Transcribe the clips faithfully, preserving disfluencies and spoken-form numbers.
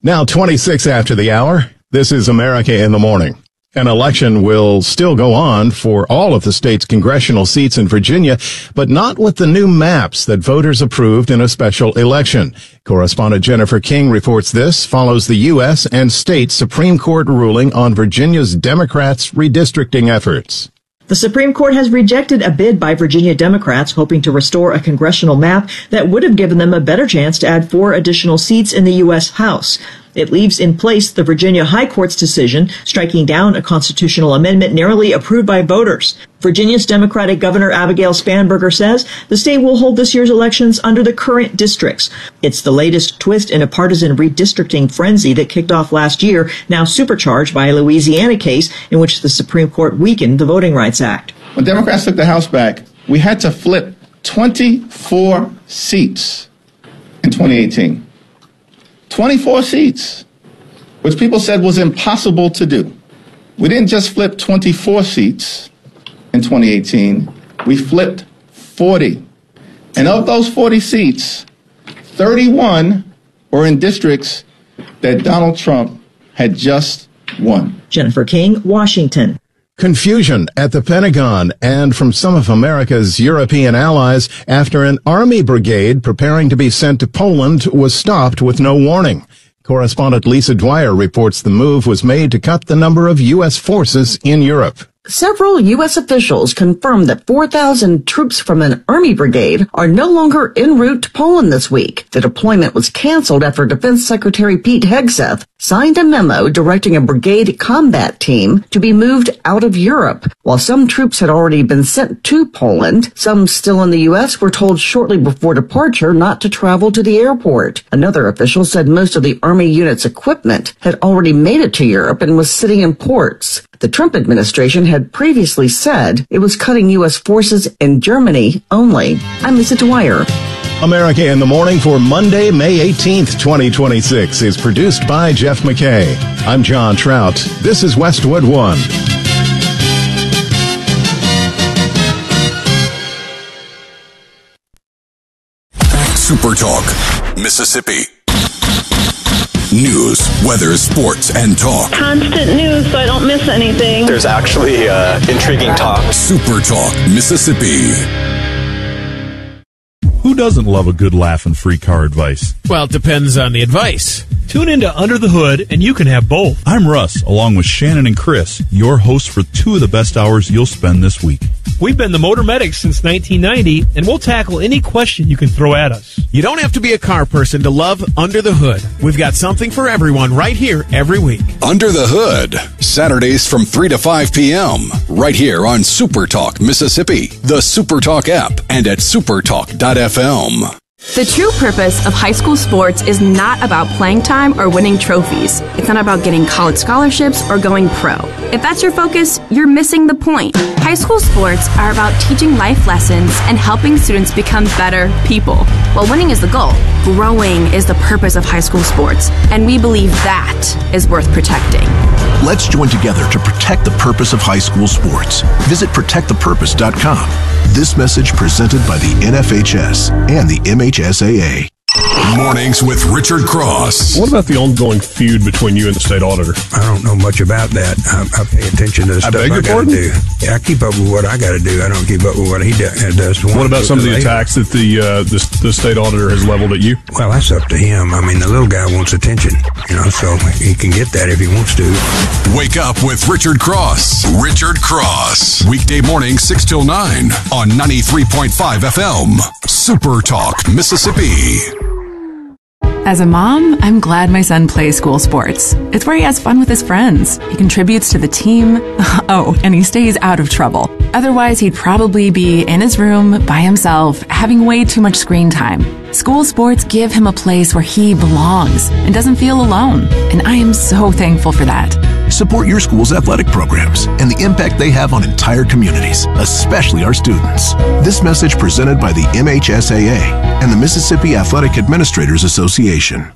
Now twenty-six after the hour, this is America in the Morning. An election will still go on for all of the state's congressional seats in Virginia, but not with the new maps that voters approved in a special election. Correspondent Jennifer King reports this follows the U S and state Supreme Court ruling on Virginia's Democrats' redistricting efforts. The Supreme Court has rejected a bid by Virginia Democrats hoping to restore a congressional map that would have given them a better chance to add four additional seats in the U S House. It leaves in place the Virginia High Court's decision striking down a constitutional amendment narrowly approved by voters. Virginia's Democratic Governor Abigail Spanberger says the state will hold this year's elections under the current districts. It's the latest twist in a partisan redistricting frenzy that kicked off last year, now supercharged by a Louisiana case in which the Supreme Court weakened the Voting Rights Act. When Democrats took the House back, we had to flip twenty-four seats in twenty eighteen. twenty-four seats, which people said was impossible to do. We didn't just flip twenty-four seats in twenty eighteen, we flipped forty. And of those forty seats, thirty-one were in districts that Donald Trump had just won. Jennifer King, Washington. Confusion at the Pentagon and from some of America's European allies after an army brigade preparing to be sent to Poland was stopped with no warning. Correspondent Lisa Dwyer reports the move was made to cut the number of U S forces in Europe. Several U S officials confirmed that four thousand troops from an army brigade are no longer en route to Poland this week. The deployment was canceled after Defense Secretary Pete Hegseth signed a memo directing a brigade combat team to be moved out of Europe. While some troops had already been sent to Poland, some still in the U S were told shortly before departure not to travel to the airport. Another official said most of the army unit's equipment had already made it to Europe and was sitting in ports. The Trump administration had previously said it was cutting U S forces in Germany only. I'm Lisa Dwyer. America in the Morning for Monday, May eighteenth, twenty twenty-six is produced by Jeff McKay. I'm John Trout. This is Westwood One. Super Talk, Mississippi. News, weather, sports, and talk. Constant news so I don't miss anything. There's actually uh, intriguing talk. Super Talk, Mississippi. Who doesn't love a good laugh and free car advice? Well, it depends on the advice. Tune into Under the Hood, and you can have both. I'm Russ, along with Shannon and Chris, your hosts for two of the best hours you'll spend this week. We've been the Motor Medics since nineteen ninety, and we'll tackle any question you can throw at us. You don't have to be a car person to love Under the Hood. We've got something for everyone right here every week. Under the Hood, Saturdays from three to five p.m., right here on Super Talk, Mississippi, the Super Talk app, and at supertalk dot f m. The true purpose of high school sports is not about playing time or winning trophies. It's not about getting college scholarships or going pro. If that's your focus, you're missing the point. High school sports are about teaching life lessons and helping students become better people. While winning is the goal, growing is the purpose of high school sports, and we believe that is worth protecting. Let's join together to protect the purpose of high school sports. Visit protect the purpose dot com. This message presented by the N F H S and the M H S A A. Mornings with Richard Cross. What about the ongoing feud between you and the state auditor? I don't know much about that. I, I pay attention to the I stuff beg I your got to pardon? do. Yeah, I keep up with what I got to do. I don't keep up with what he do, does. What about some of the attacks that the, uh, the the state auditor has leveled at you? Well, that's up to him. I mean, the little guy wants attention, you know, so he can get that if he wants to. Wake up with Richard Cross. Richard Cross. Weekday morning, six till nine on ninety-three point five F M. Super Talk, Mississippi. As a mom, I'm glad my son plays school sports. It's where he has fun with his friends. He contributes to the team. Oh, and he stays out of trouble. Otherwise, he'd probably be in his room by himself, having way too much screen time. School sports give him a place where he belongs and doesn't feel alone. And I am so thankful for that. Support your school's athletic programs and the impact they have on entire communities, especially our students. This message presented by the M H S A A and the Mississippi Athletic Administrators Association.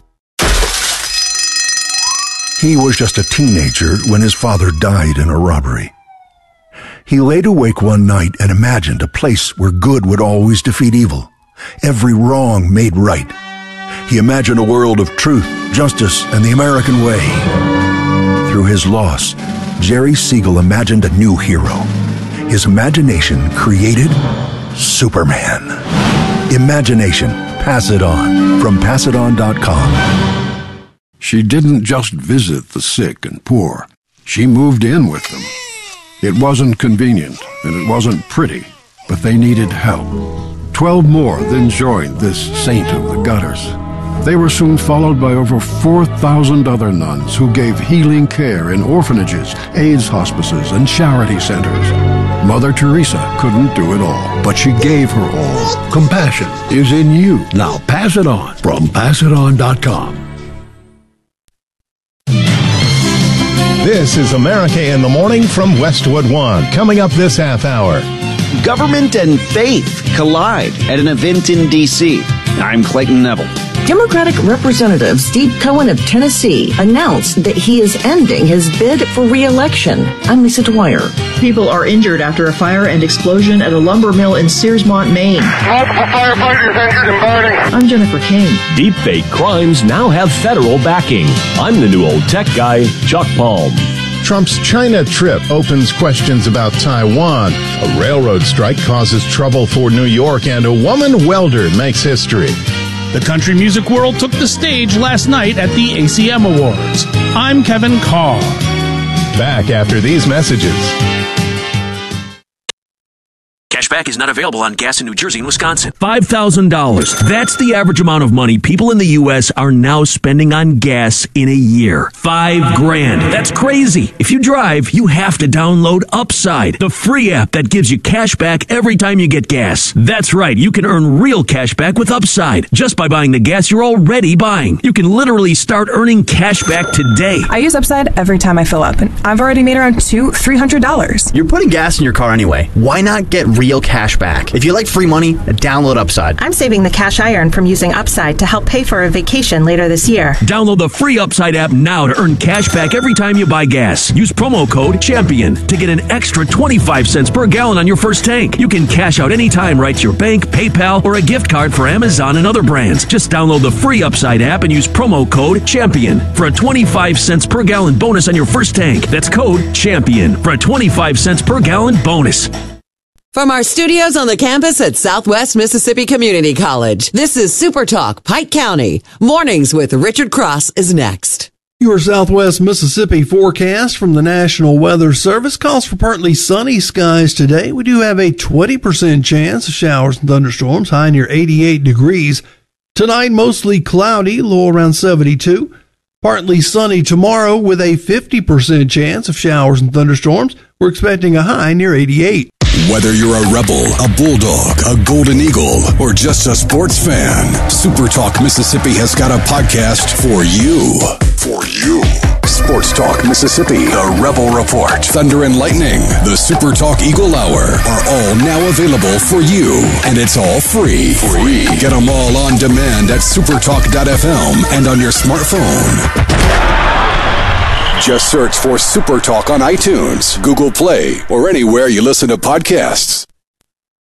He was just a teenager when his father died in a robbery. He laid awake one night and imagined a place where good would always defeat evil, every wrong made right. He imagined a world of truth, justice, and the American way. Through his loss, Jerry Siegel imagined a new hero. His imagination created Superman. Imagination. Pass it on. From pass it on dot com. She didn't just visit the sick and poor. She moved in with them. It wasn't convenient, and it wasn't pretty, but they needed help. Twelve more then joined this saint of the gutters. They were soon followed by over four thousand other nuns who gave healing care in orphanages, AIDS hospices, and charity centers. Mother Teresa couldn't do it all, but she gave her all. Compassion is in you. Now pass it on from pass it on dot com. This is America in the Morning from Westwood One. Coming up this half hour. Government and faith collide at an event in D C I'm Clayton Neville. Democratic Representative Steve Cohen of Tennessee announced that he is ending his bid for re-election. I'm Lisa Dwyer. People are injured after a fire and explosion at a lumber mill in Searsmont, Maine. Multiple firefighters injured and burning. I'm Jennifer Kane. Deepfake crimes now have federal backing. I'm the new old tech guy, Chuck Palm. Trump's China trip opens questions about Taiwan. A railroad strike causes trouble for New York, and a woman welder makes history. The country music world took the stage last night at the A C M Awards. I'm Kevin Carr. Back after these messages. Cashback is not available on gas in New Jersey and Wisconsin. five thousand dollars. That's the average amount of money people in the U S are now spending on gas in a year. Five grand. That's crazy. If you drive, you have to download Upside, the free app that gives you cash back every time you get gas. That's right. You can earn real cash back with Upside just by buying the gas you're already buying. You can literally start earning cash back today. I use Upside every time I fill up, and I've already made around two, three hundred dollars. You're putting gas in your car anyway. Why not get real cash back? If you like free money, download Upside. I'm saving the cash I earn from using Upside to help pay for a vacation later this year. Download the free Upside app now to earn cash back every time you buy gas. Use promo code CHAMPION to get an extra twenty-five cents per gallon on your first tank. You can cash out anytime right to your bank, PayPal, or a gift card for Amazon and other brands. Just download the free Upside app and use promo code CHAMPION for a twenty-five cents per gallon bonus on your first tank. That's code CHAMPION for a twenty-five cents per gallon bonus. From our studios on the campus at Southwest Mississippi Community College, this is Super Talk Pike County. Mornings with Richard Cross is next. Your Southwest Mississippi forecast from the National Weather Service calls for partly sunny skies today. We do have a twenty percent chance of showers and thunderstorms, high near eighty-eight degrees. Tonight, mostly cloudy, low around seventy-two. Partly sunny tomorrow with a fifty percent chance of showers and thunderstorms. We're expecting a high near eighty-eight. Whether you're a Rebel, a Bulldog, a Golden Eagle, or just a sports fan, Super Talk Mississippi has got a podcast for you. For you. Sports Talk Mississippi, the Rebel Report, Thunder and Lightning, the Super Talk Eagle Hour are all now available for you. And it's all free. Free. Get them all on demand at supertalk dot f m and on your smartphone. Just search for Super Talk on iTunes, Google Play, or anywhere you listen to podcasts.